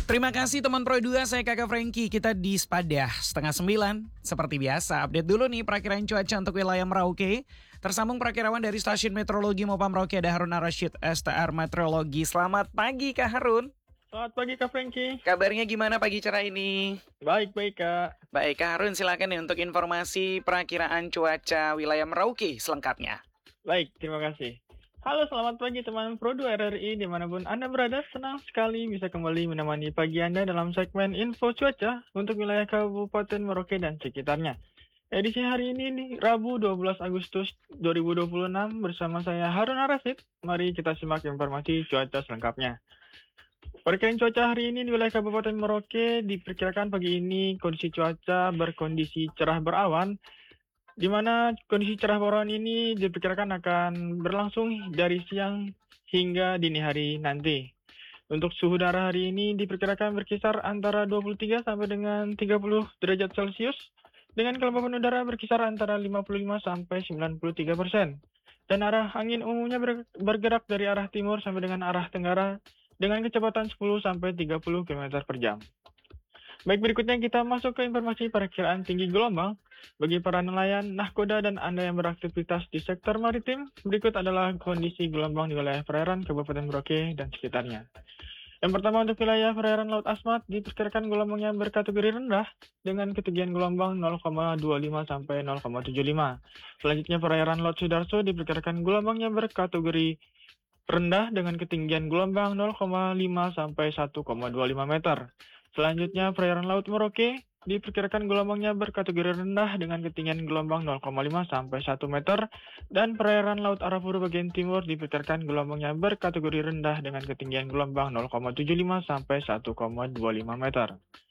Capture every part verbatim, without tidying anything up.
Terima kasih teman Pro dua, saya Kakak Frankie. Kita di Sepadah setengah sembilan. Seperti biasa, update dulu nih perakiraan cuaca untuk wilayah Merauke. Tersambung perakirawan dari Stasiun Meteorologi Mopa Merauke, ada Harun Ar-Rasyid, S T R Meteorologi. Selamat pagi Kak Harun. Selamat pagi Kak Frankie. Kabarnya gimana pagi cerah ini? Baik-baik Kak. Baik Kak Harun, silakan nih untuk informasi perakiraan cuaca wilayah Merauke selengkapnya. Baik, terima kasih. Halo, selamat pagi teman Pro dua R R I dimanapun Anda berada. Senang sekali bisa kembali menemani pagi Anda dalam segmen info cuaca untuk wilayah Kabupaten Merauke dan sekitarnya. Edisi hari ini nih, Rabu dua belas Agustus dua ribu dua puluh enam bersama saya Harun Ar-Rasyid. Mari kita simak informasi cuaca selengkapnya. Perkiraan cuaca hari ini di wilayah Kabupaten Merauke diperkirakan pagi ini kondisi cuaca berkondisi cerah berawan, di mana kondisi cerah berawan ini diperkirakan akan berlangsung dari siang hingga dini hari nanti. Untuk suhu udara hari ini diperkirakan berkisar antara dua puluh tiga sampai dengan tiga puluh derajat Celcius, dengan kelembapan udara berkisar antara lima puluh lima sampai sembilan puluh tiga persen. Dan arah angin umumnya bergerak dari arah timur sampai dengan arah tenggara dengan kecepatan sepuluh sampai tiga puluh kilometer per jam. Baik, berikutnya kita masuk ke informasi perakiraan tinggi gelombang. Bagi para nelayan, nahkoda, dan Anda yang beraktivitas di sektor maritim, berikut adalah kondisi gelombang di wilayah perairan Kabupaten Merauke dan sekitarnya. Yang pertama, untuk wilayah perairan Laut Asmat, diperkirakan gelombangnya berkategori rendah dengan ketinggian gelombang nol koma dua lima sampai nol koma tujuh lima. Selanjutnya, perairan Laut Sudarso diperkirakan gelombangnya berkategori rendah dengan ketinggian gelombang nol koma lima sampai satu koma dua lima meter. Selanjutnya, perairan Laut Merauke diperkirakan gelombangnya berkategori rendah dengan ketinggian gelombang nol koma lima sampai satu meter, dan perairan Laut Arafura bagian timur diperkirakan gelombangnya berkategori rendah dengan ketinggian gelombang nol koma tujuh lima sampai satu koma dua lima meter.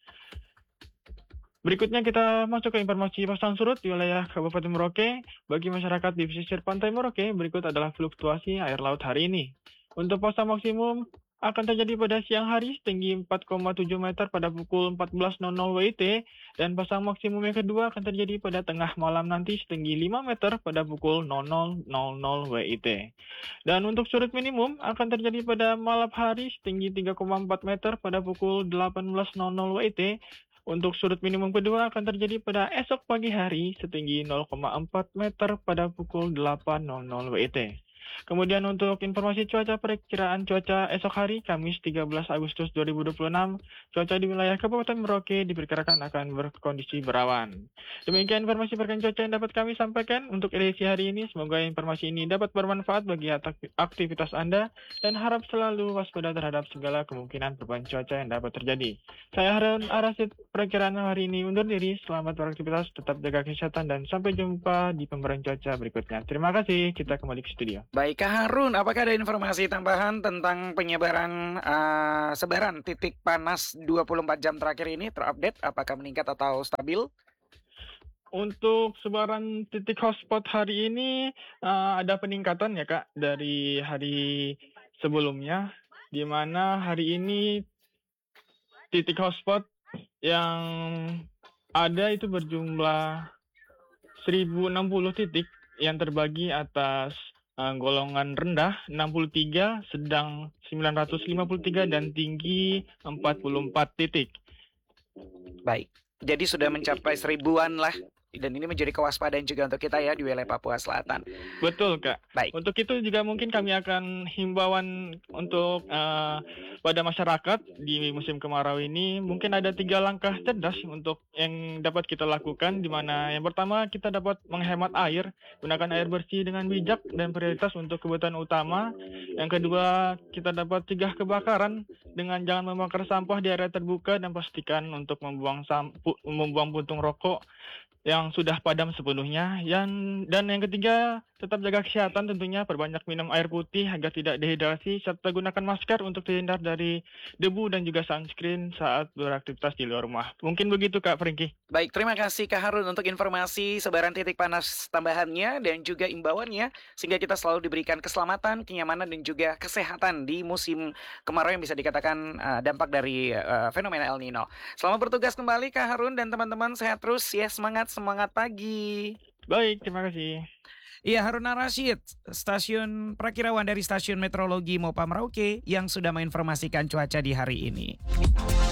Berikutnya kita masuk ke informasi pasang surut di wilayah Kabupaten Merauke. Bagi masyarakat di pesisir pantai Merauke, berikut adalah fluktuasi air laut hari ini. Untuk pasang maksimum akan terjadi pada siang hari setinggi empat koma tujuh meter pada pukul empat belas W I T, dan pasang maksimum yang kedua akan terjadi pada tengah malam nanti setinggi lima meter pada pukul nol nol nol W I T. Dan untuk surut minimum akan terjadi pada malam hari setinggi tiga koma empat meter pada pukul delapan belas W I T. Untuk surut minimum kedua akan terjadi pada esok pagi hari setinggi nol koma empat meter pada pukul delapan W I T. Kemudian untuk informasi cuaca, perakiraan cuaca esok hari Kamis tiga belas Agustus dua ribu dua puluh enam, cuaca di wilayah Kabupaten Merauke diperkirakan akan berkondisi berawan. Demikian informasi perkiraan cuaca yang dapat kami sampaikan untuk edisi hari ini. Semoga informasi ini dapat bermanfaat bagi aktivitas Anda, dan harap selalu waspada terhadap segala kemungkinan perubahan cuaca yang dapat terjadi. Saya Harun Ar-Rasyid, perakiraan hari ini undur diri. Selamat beraktivitas, tetap jaga kesehatan, dan sampai jumpa di pemberian cuaca berikutnya. Terima kasih, kita kembali ke studio. Baik Kak Harun, apakah ada informasi tambahan tentang penyebaran uh, sebaran titik panas dua puluh empat jam terakhir ini terupdate? Apakah meningkat atau stabil? Untuk sebaran titik hotspot hari ini uh, ada peningkatan ya Kak dari hari sebelumnya, di mana hari ini titik hotspot yang ada itu berjumlah seribu enam puluh titik yang terbagi atas Uh, golongan rendah enam puluh tiga, sedang sembilan ratus lima puluh tiga, dan tinggi empat puluh empat titik. Baik, jadi sudah mencapai seribuan lah. Dan ini menjadi kewaspadaan juga untuk kita ya di wilayah Papua Selatan. Betul Kak. Baik. Untuk itu juga mungkin kami akan himbauan untuk uh, pada masyarakat di musim kemarau ini. Mungkin ada tiga langkah cerdas untuk yang dapat kita lakukan, di mana yang pertama kita dapat menghemat air, gunakan air bersih dengan bijak dan prioritas untuk kebutuhan utama. Yang kedua, kita dapat cegah kebakaran dengan jangan membakar sampah di area terbuka, dan pastikan untuk membuang sampu, membuang puntung rokok yang sudah padam sepenuhnya. Yang, dan yang ketiga, tetap jaga kesehatan tentunya, perbanyak minum air putih agar tidak dehidrasi, serta gunakan masker untuk terhindar dari debu dan juga sunscreen saat beraktivitas di luar rumah. Mungkin begitu Kak Frankie. Baik, terima kasih Kak Harun untuk informasi sebaran titik panas tambahannya dan juga imbauannya, sehingga kita selalu diberikan keselamatan, kenyamanan, dan juga kesehatan di musim kemarau yang bisa dikatakan uh, dampak dari uh, fenomena El Nino. Selamat bertugas kembali Kak Harun, dan teman-teman sehat terus ya, semangat semangat pagi. Baik, terima kasih. Iya, Harun Ar-Rasyid, stasiun perakirawan dari Stasiun Meteorologi Mopa Merauke yang sudah menginformasikan cuaca di hari ini.